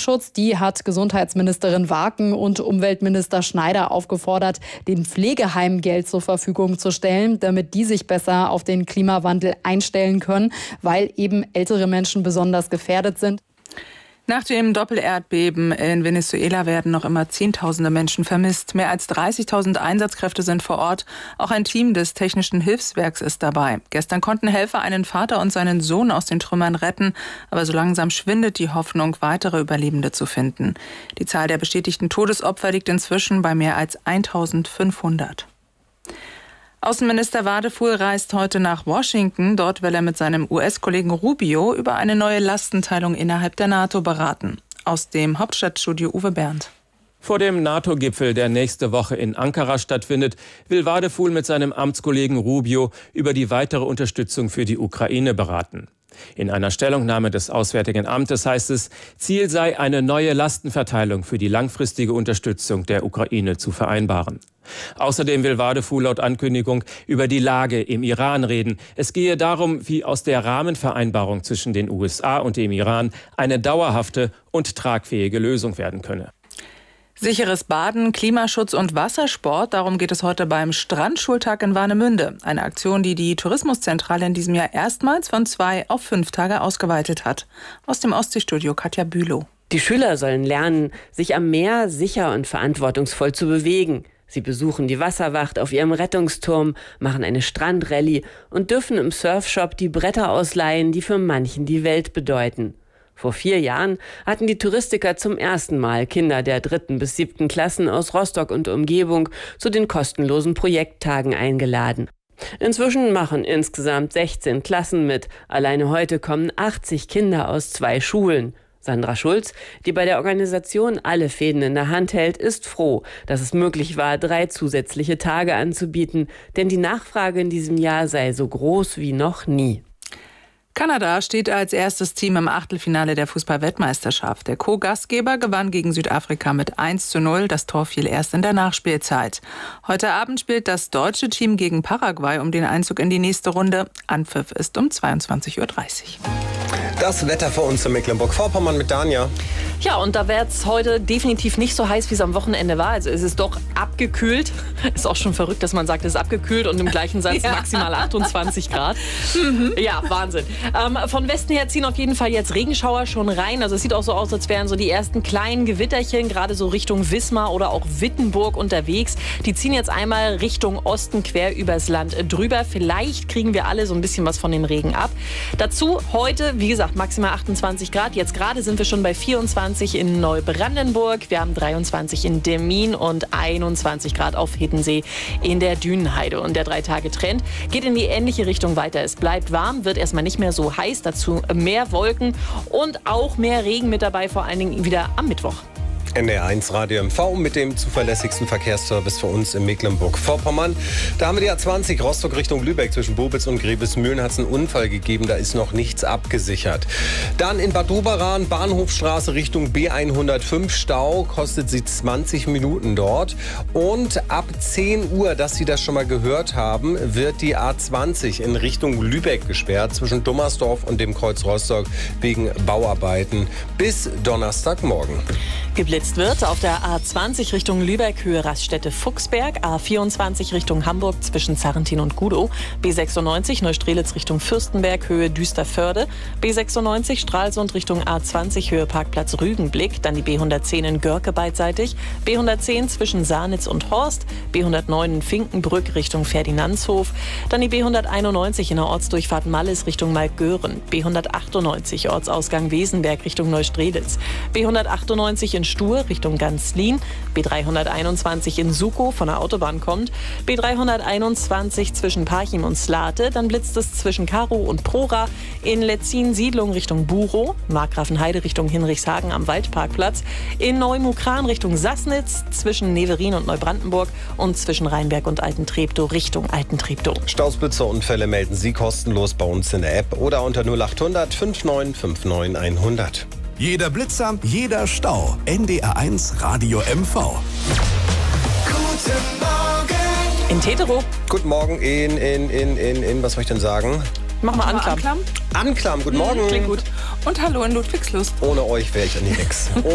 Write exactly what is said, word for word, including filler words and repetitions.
Klimaschutz, die hat Gesundheitsministerin Warken und Umweltminister Schneider aufgefordert, den Pflegeheimen Geld zur Verfügung zu stellen, damit die sich besser auf den Klimawandel einstellen können, weil eben ältere Menschen besonders gefährdet sind. Nach dem Doppelerdbeben in Venezuela werden noch immer Zehntausende Menschen vermisst. Mehr als dreißigtausend Einsatzkräfte sind vor Ort. Auch ein Team des Technischen Hilfswerks ist dabei. Gestern konnten Helfer einen Vater und seinen Sohn aus den Trümmern retten. Aber so langsam schwindet die Hoffnung, weitere Überlebende zu finden. Die Zahl der bestätigten Todesopfer liegt inzwischen bei mehr als eintausendfünfhundert. Außenminister Wadefuhl reist heute nach Washington. Dort will er mit seinem U S-Kollegen Rubio über eine neue Lastenteilung innerhalb der NATO beraten. Aus dem Hauptstadtstudio Uwe Bernd. Vor dem NATO-Gipfel, der nächste Woche in Ankara stattfindet, will Wadefuhl mit seinem Amtskollegen Rubio über die weitere Unterstützung für die Ukraine beraten. In einer Stellungnahme des Auswärtigen Amtes heißt es, Ziel sei, eine neue Lastenverteilung für die langfristige Unterstützung der Ukraine zu vereinbaren. Außerdem will Wadefuhl laut Ankündigung über die Lage im Iran reden. Es gehe darum, wie aus der Rahmenvereinbarung zwischen den U S A und dem Iran eine dauerhafte und tragfähige Lösung werden könne. Sicheres Baden, Klimaschutz und Wassersport, darum geht es heute beim Strandschultag in Warnemünde. Eine Aktion, die die Tourismuszentrale in diesem Jahr erstmals von zwei auf fünf Tage ausgeweitet hat. Aus dem Ostseestudio Katja Bülow. Die Schüler sollen lernen, sich am Meer sicher und verantwortungsvoll zu bewegen. Sie besuchen die Wasserwacht auf ihrem Rettungsturm, machen eine Strandrallye und dürfen im Surfshop die Bretter ausleihen, die für manchen die Welt bedeuten. Vor vier Jahren hatten die Touristiker zum ersten Mal Kinder der dritten bis siebten Klassen aus Rostock und Umgebung zu den kostenlosen Projekttagen eingeladen. Inzwischen machen insgesamt sechzehn Klassen mit. Alleine heute kommen achtzig Kinder aus zwei Schulen. Sandra Schulz, die bei der Organisation alle Fäden in der Hand hält, ist froh, dass es möglich war, drei zusätzliche Tage anzubieten, denn die Nachfrage in diesem Jahr sei so groß wie noch nie. Kanada steht als erstes Team im Achtelfinale der Fußball-Weltmeisterschaft. Der Co-Gastgeber gewann gegen Südafrika mit eins zu null. Das Tor fiel erst in der Nachspielzeit. Heute Abend spielt das deutsche Team gegen Paraguay um den Einzug in die nächste Runde. Anpfiff ist um zweiundzwanzig Uhr dreißig. Das Wetter für uns in Mecklenburg-Vorpommern mit Danja. Ja, und da wird es heute definitiv nicht so heiß, wie es am Wochenende war. Also es ist doch abgekühlt. Ist auch schon verrückt, dass man sagt, es ist abgekühlt und im gleichen Satz ja. maximal achtundzwanzig Grad. Mhm. Ja, Wahnsinn. Ähm, von Westen her ziehen auf jeden Fall jetzt Regenschauer schon rein. Also es sieht auch so aus, als wären so die ersten kleinen Gewitterchen gerade so Richtung Wismar oder auch Wittenburg unterwegs. Die ziehen jetzt einmal Richtung Osten quer übers Land drüber. Vielleicht kriegen wir alle so ein bisschen was von dem Regen ab. Dazu heute, wie gesagt, maximal achtundzwanzig Grad. Jetzt gerade sind wir schon bei vierundzwanzig in Neubrandenburg. Wir haben dreiundzwanzig in Demmin und einundzwanzig Grad auf Hiddensee in der Dünenheide. Und der Drei-Tage-Trend geht in die ähnliche Richtung weiter. Es bleibt warm, wird erstmal nicht mehr so heiß. Dazu mehr Wolken und auch mehr Regen mit dabei, vor allen Dingen wieder am Mittwoch. N D R eins Radio M V mit dem zuverlässigsten Verkehrsservice für uns in Mecklenburg-Vorpommern. Da haben wir die A zwanzig Rostock Richtung Lübeck. Zwischen Bobitz und Grevesmühlen hat es einen Unfall gegeben. Da ist noch nichts abgesichert. Dann in Bad Doberan, Bahnhofstraße Richtung B hundertfünf. Stau, kostet sie zwanzig Minuten dort. Und ab zehn Uhr, dass Sie das schon mal gehört haben, wird die A zwanzig in Richtung Lübeck gesperrt. Zwischen Dummersdorf und dem Kreuz Rostock wegen Bauarbeiten bis Donnerstagmorgen. Geblitzt wird auf der A zwanzig Richtung Lübeck, Höhe Raststätte Fuchsberg, A vierundzwanzig Richtung Hamburg zwischen Zarrentin und Gudow, B sechsundneunzig Neustrelitz Richtung Fürstenberg, Höhe Düsterförde, B sechsundneunzig Stralsund Richtung A zwanzig, Höhe Parkplatz Rügenblick, dann die B hundertzehn in Görke beidseitig, B hundertzehn zwischen Sahnitz und Horst, B hundertneun in Finkenbrück Richtung Ferdinandshof, dann die B hunderteinundneunzig in der Ortsdurchfahrt Mallis Richtung Malkgören, B hundertachtundneunzig Ortsausgang Wesenberg Richtung Neustrelitz, B hundertachtundneunzig in Stur Richtung Ganzlin, B dreihunderteinundzwanzig in Sukow von der Autobahn kommt, B dreihunderteinundzwanzig zwischen Parchim und Slate, dann blitzt es zwischen Karow und Prora, in Letzin Siedlung Richtung Buchow, Markgrafenheide Richtung Hinrichshagen am Waldparkplatz, in Neumukran Richtung Sassnitz, zwischen Neverin und Neubrandenburg und zwischen Rheinberg und Altentreptow Richtung Altentreptow. Stausblitzer-Unfälle melden Sie kostenlos bei uns in der App oder unter null achthundert fünfundneunzig neunundfünfzig hundert. Jeder Blitzer, jeder Stau. N D R eins Radio M V. Guten Morgen. In Teterow. Guten Morgen in, in, in, in, in, was soll ich denn sagen? Mach mal Anklam. Anklam, guten Morgen. Klingt gut. Und hallo in Ludwigslust. Ohne euch wäre ich an die Ex.